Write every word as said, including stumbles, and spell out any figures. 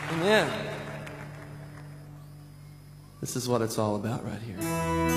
Amen. This is what it's all about right here.